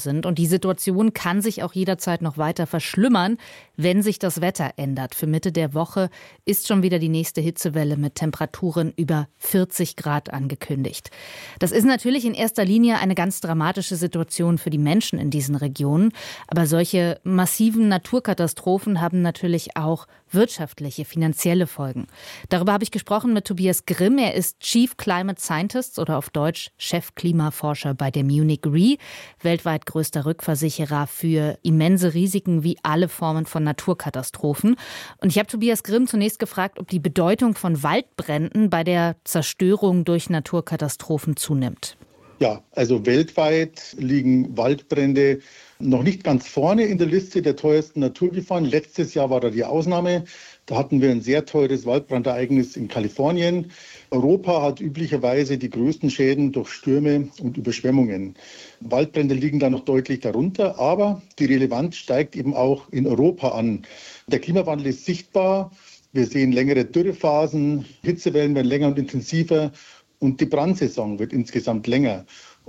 sind. Und die Situation kann sich auch jederzeit noch weiter verschlimmern, wenn sich das Wetter ändert. Für Mitte der Woche ist schon wieder die nächste Hitzewelle mit Temperaturen über 40 Grad angekündigt. Das ist natürlich in erster Linie eine ganz dramatische Situation für die Menschen in diesen Regionen. Aber solche massiven Naturkatastrophen haben natürlich auch wirtschaftliche, finanzielle Folgen. Darüber habe ich gesprochen mit Tobias Grimm. Er ist Chief Climate Scientist oder auf Deutsch Chef-Klimaforscher bei der Munich Re, weltweit größter Rückversicherer für immense Risiken wie alle Formen von Naturkatastrophen. Und ich habe Tobias Grimm zunächst gefragt, ob die Bedeutung von Waldbränden bei der Zerstörung durch Naturkatastrophen zunimmt. Ja, also weltweit liegen Waldbrände noch nicht ganz vorne in der Liste der teuersten Naturgefahren. Letztes Jahr war da die Ausnahme. Da hatten wir ein sehr teures Waldbrandereignis in Kalifornien. Europa hat üblicherweise die größten Schäden durch Stürme und Überschwemmungen. Waldbrände liegen da noch deutlich darunter, aber die Relevanz steigt eben auch in Europa an. Der Klimawandel ist sichtbar. Wir sehen längere Dürrephasen, Hitzewellen werden länger und intensiver und die Brandsaison wird insgesamt länger.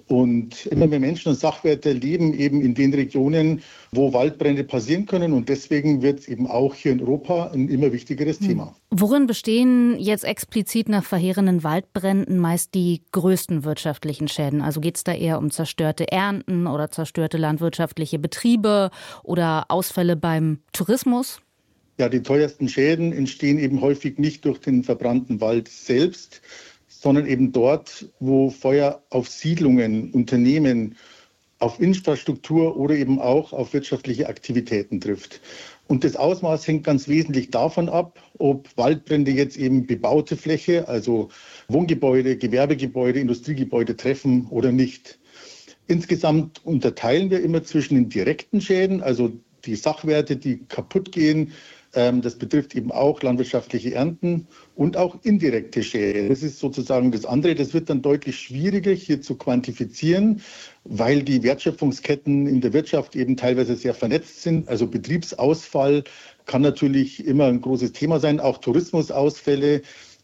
Und immer mehr Menschen und Sachwerte leben eben in den Regionen, wo Waldbrände passieren können. Und deswegen wird es eben auch hier in Europa ein immer wichtigeres Thema. Worin bestehen jetzt explizit nach verheerenden Waldbränden meist die größten wirtschaftlichen Schäden? Also geht es da eher um zerstörte Ernten oder zerstörte landwirtschaftliche Betriebe oder Ausfälle beim Tourismus? Ja, die teuersten Schäden entstehen eben häufig nicht durch den verbrannten Wald selbst, sondern eben dort, wo Feuer auf Siedlungen, Unternehmen, auf Infrastruktur oder eben auch auf wirtschaftliche Aktivitäten trifft. Und das Ausmaß hängt ganz wesentlich davon ab, ob Waldbrände jetzt eben bebaute Fläche, also Wohngebäude, Gewerbegebäude, Industriegebäude treffen oder nicht. Insgesamt unterteilen wir immer zwischen den direkten Schäden, also die Sachwerte, die kaputt gehen. Das betrifft eben auch landwirtschaftliche Ernten und auch indirekte Schäden. Das ist sozusagen das andere. Das wird dann deutlich schwieriger hier zu quantifizieren, weil die Wertschöpfungsketten in der Wirtschaft eben teilweise sehr vernetzt sind. Also Betriebsausfall kann natürlich immer ein großes Thema sein, auch Tourismusausfälle.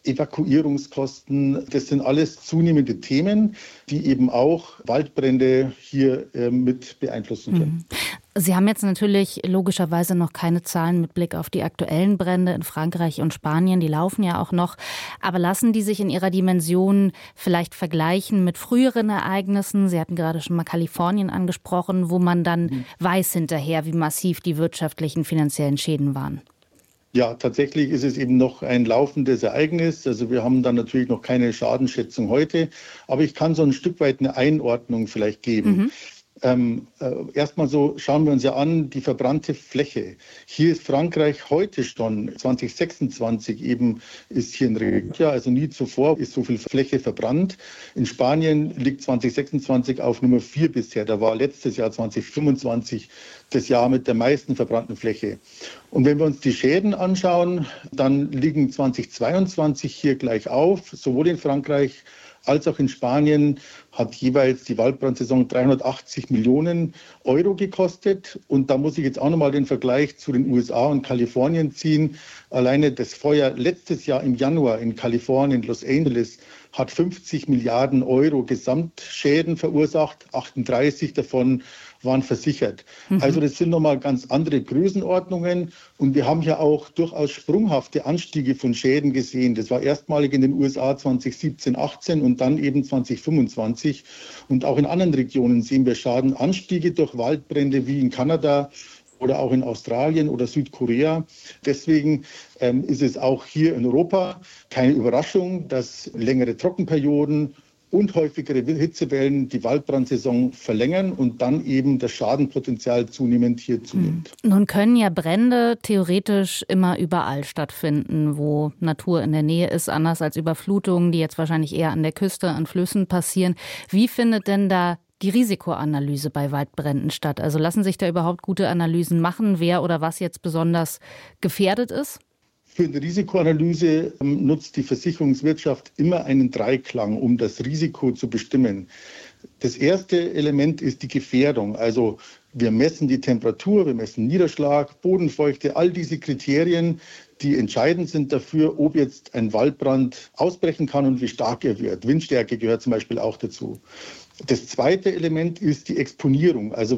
Evakuierungskosten, das sind alles zunehmende Themen, die eben auch Waldbrände hier mit beeinflussen können. Sie haben jetzt natürlich logischerweise noch keine Zahlen mit Blick auf die aktuellen Brände in Frankreich und Spanien, die laufen ja auch noch. Aber lassen die sich in ihrer Dimension vielleicht vergleichen mit früheren Ereignissen? Sie hatten gerade schon mal Kalifornien angesprochen, wo man dann weiß hinterher, wie massiv die wirtschaftlichen, finanziellen Schäden waren. Ja, tatsächlich ist es eben noch ein laufendes Ereignis. Also wir haben dann natürlich noch keine Schadenschätzung heute, aber ich kann so ein Stück weit eine Einordnung vielleicht geben. Erstmal so schauen wir uns ja an, die verbrannte Fläche. Hier ist Frankreich heute schon, 2026 eben, ist hier ein Rekordjahr, also nie zuvor ist so viel Fläche verbrannt. In Spanien liegt 2026 auf Nummer 4 bisher. Da war letztes Jahr 2025 das Jahr mit der meisten verbrannten Fläche. Und wenn wir uns die Schäden anschauen, dann liegen 2022 hier gleich auf, sowohl in Frankreich als auch in Spanien hat jeweils die Waldbrandsaison 380 Millionen Euro gekostet. Und da muss ich jetzt auch nochmal den Vergleich zu den USA und Kalifornien ziehen. Alleine das Feuer letztes Jahr im Januar in Kalifornien, Los Angeles, hat 50 Milliarden Euro Gesamtschäden verursacht. 38 davon waren versichert. Also das sind nochmal ganz andere Größenordnungen. Und wir haben hier auch durchaus sprunghafte Anstiege von Schäden gesehen. Das war erstmalig in den USA 2017, 18 und dann eben 2025. Und auch in anderen Regionen sehen wir Schadenanstiege durch Waldbrände wie in Kanada oder auch in Australien oder Südkorea. Deswegen ist es auch hier in Europa keine Überraschung, dass längere Trockenperioden und häufigere Hitzewellen die Waldbrandsaison verlängern und dann eben das Schadenpotenzial zunehmend hier zunimmt. Nun können ja Brände theoretisch immer überall stattfinden, wo Natur in der Nähe ist, anders als Überflutungen, die jetzt wahrscheinlich eher an der Küste, an Flüssen passieren. Wie findet denn da die Risikoanalyse bei Waldbränden statt? Also lassen sich da überhaupt gute Analysen machen, wer oder was jetzt besonders gefährdet ist? Für eine Risikoanalyse nutzt die Versicherungswirtschaft immer einen Dreiklang, um das Risiko zu bestimmen. Das erste Element ist die Gefährdung. Also wir messen die Temperatur, wir messen Niederschlag, Bodenfeuchte, all diese Kriterien, die entscheidend sind dafür, ob jetzt ein Waldbrand ausbrechen kann und wie stark er wird. Windstärke gehört zum Beispiel auch dazu. Das zweite Element ist die Exponierung. Also